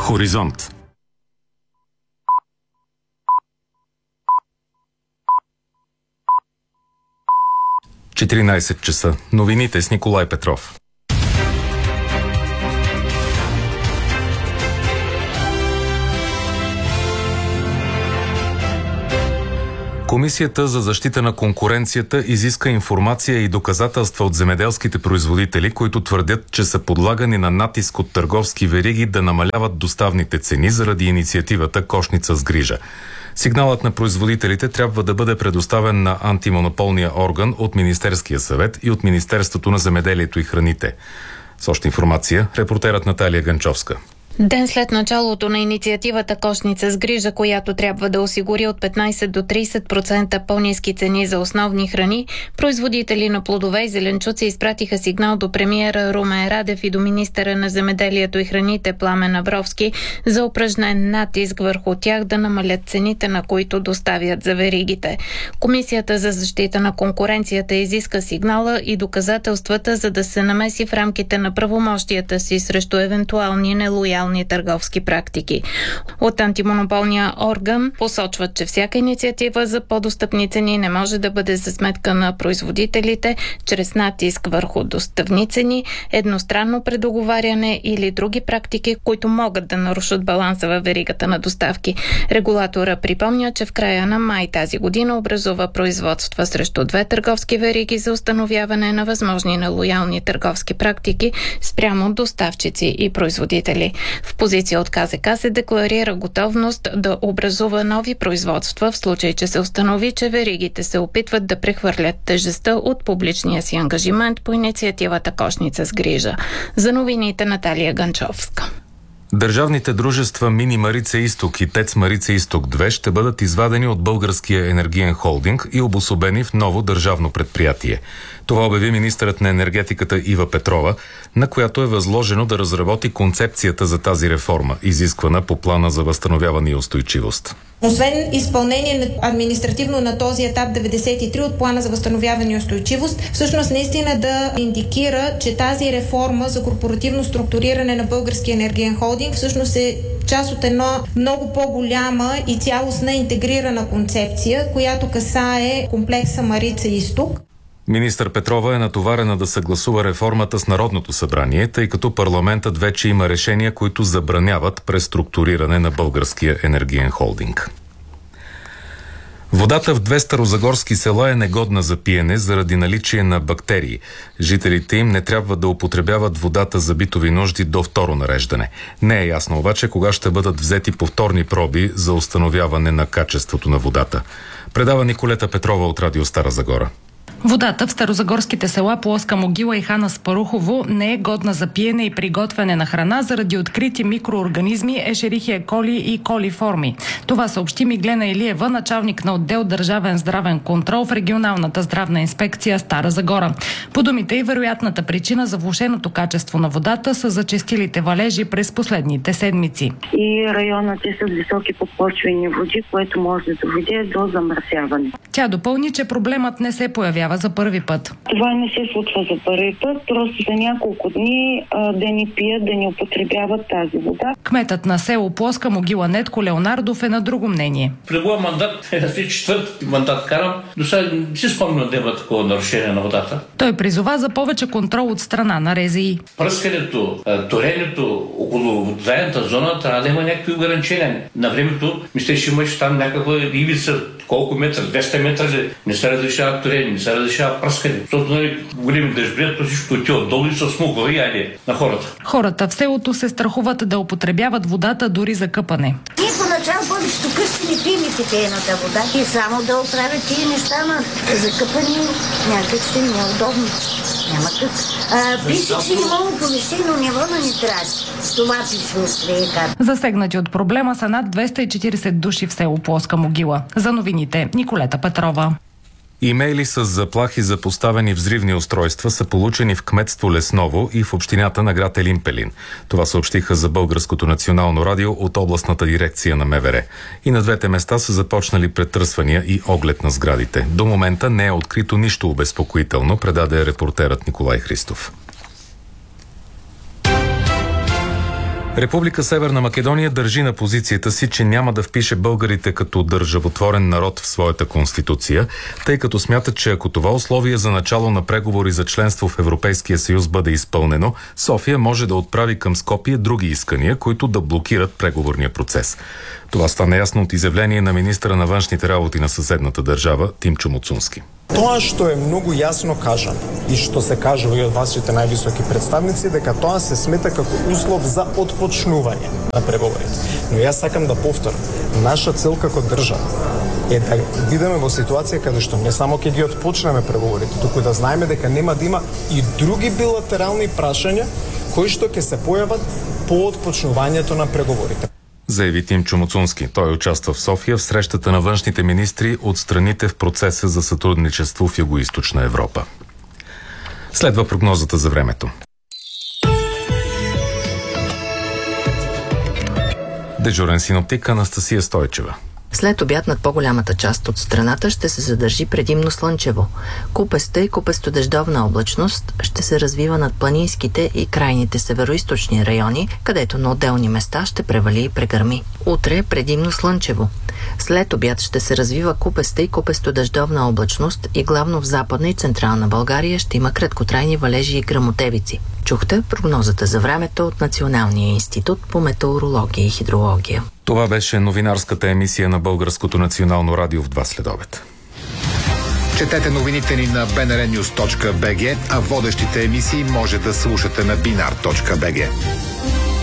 Хоризонт. – 14 часа. Новините с Николай Петров. Комисията за защита на конкуренцията изиска информация и доказателства от земеделските производители, които твърдят, че са подлагани на натиск от търговски вериги да намаляват доставните цени заради инициативата "Кошница с грижа". Сигналът на производителите трябва да бъде предоставен на антимонополния орган от Министерския съвет и от Министерството на земеделието и храните. С още информация, репортерът Наталия Ганчовска. Ден след началото на инициативата "Кошница с грижа", която трябва да осигури от 15 до 30% по-ниски цени за основни храни, производители на плодове и зеленчуци изпратиха сигнал до премиера Румен Радев и до министъра на земеделието и храните Пламен Абровски за упражнен натиск върху тях да намалят цените, на които доставят за веригите. Комисията за защита на конкуренцията изиска сигнала и доказателствата, за да се намеси в рамките на правомощията си срещу евентуални нелоялни търговски практики. От антимонополния орган посочват, че всяка инициатива за по-достъпни цени не може да бъде за сметка на производителите чрез натиск върху доставни цени, едностранно предоговаряне или други практики, които могат да нарушат баланса във веригата на доставки. Регулатора припомня, че в края на май тази година образува производства срещу 2 търговски вериги за установяване на възможни нелоялни търговски практики спрямо доставчици и производители. В позиция от КЗК се декларира готовност да образува нови производства в случай, че се установи, че веригите се опитват да прехвърлят тежестта от публичния си ангажимент по инициативата "Кошница с грижа". За новините Наталия Ганчовска. Държавните дружества Мини Марица Изток и ТЕЦ Марица Изток 2 ще бъдат извадени от Българския енергиен холдинг и обособени в ново държавно предприятие. Това обяви министърът на енергетиката Ива Петрова, на която е възложено да разработи концепцията за тази реформа, изисквана по плана за възстановяване и устойчивост. Освен изпълнение административно на този етап 93 от плана за възстановяване и устойчивост, всъщност наистина да индикира, че тази реформа за корпоративно структуриране на Българския енергиен холдинг всъщност е част от една много по-голяма и цялостна интегрирана концепция, която касае комплекса Марица Изток. Министър Петрова е натоварена да съгласува реформата с Народното събрание, тъй като парламентът вече има решения, които забраняват преструктуриране на Българския енергиен холдинг. Водата в 2 старозагорски села е негодна за пиене заради наличие на бактерии. Жителите им не трябва да употребяват водата за битови нужди до второ нареждане. Не е ясно обаче кога ще бъдат взети повторни проби за установяване на качеството на водата. Предава Николета Петрова от Радио Стара Загора. Водата в старозагорските села Плоска могила и Хан Аспарухово не е годна за пиене и приготвяне на храна заради открити микроорганизми Ешерихия коли и колиформи. Това съобщи Миглена Илиева, началник на отдел Държавен здравен контрол в регионалната здравна инспекция Стара Загора. По думите и вероятната причина за влошеното качество на водата са зачестилите валежи през последните седмици. И районът е с високи подпочвени води, което може да доведе до замърсяване. Тя допълни, че проблемът не се появява за първи път. Това не се случва за първи път, просто за няколко дни да ни пият, да ни употребяват тази вода. Кметът на село Плоска могила Нетко Леонардов е на друго мнение. При моя мандат, четвърти мандат карам, до сега не си спомням да има такова нарушение на водата. Той призова за повече контрол от страна на РЗИ. Пръскането, торенето около водоемната зона трябва да има някакви ограничения. На времето, мисля, че имаш там някаква ивица, колко метра, 200 метра, не се разрешава торение, не се разрешава пръскане. Защото големи дъжбрия, то всичко отива отдолу и се смугва и айде на хората. Хората в селото се страхуват да употребяват водата дори за къпане. Ние поначало повечето къщи не пием питейната вода и само да оправят тия неща, но за къпане някак си неудобно. Няма как. Пише, че не мога повиши, но не вода ни трябва. Това пише от ВК. Засегнати от проблема са над 240 души в село Плоска могила. За новините Николета Петрова. Имейли с заплахи за поставени взривни устройства са получени в кметство Лесново и в общината на град Елин Пелин. Това съобщиха за Българското национално радио от областната дирекция на МВР. И на двете места са започнали претърсвания и оглед на сградите. До момента не е открито нищо обезпокоително, предаде репортерът Николай Христов. Република Северна Македония държи на позицията си, че няма да впише българите като държавотворен народ в своята конституция, тъй като смята, че ако това условие за начало на преговори за членство в Европейския съюз бъде изпълнено, София може да отправи към Скопие други искания, които да блокират преговорния процес. Това стана ясно от изявление на министъра на външните работи на съседната държава Тимчо Муцунски. Тоа што е многу јасно кажано и што се кажува и од вашите највисоки представници, дека тоа се смета како услов за отпочнување на преговорите. Но јас сакам да повторам, наша цел како држава е да бидеме во ситуација каде што не само ќе ги отпочнеме преговорите, туку да знаеме дека нема да има и други билатерални прашања кои што ќе се појават по отпочнувањето на преговорите. Заяви Тимчо Муцунски. Той участва в София в срещата на външните министри от страните в процеса за сътрудничество в Югоизточна Европа. Следва прогнозата за времето. Дежурен синоптик Анастасия Стойчева. След обяд над по-голямата част от страната ще се задържи предимно слънчево. Купеста и купестодеждовна облачност ще се развива над планинските и крайните североизточни райони, където на отделни места ще превали и прегърми. Утре предимно слънчево. След обяд ще се развива купеста и купестодеждовна облачност и главно в Западна и Централна България ще има краткотрайни валежи и гръмотевици. Чухте прогнозата за времето от Националния институт по метеорология и хидрология. Това беше новинарската емисия на Българското национално радио в 2 следобед. Четете новините ни на bnrnews.bg, а водещите емисии може да слушате на binar.bg.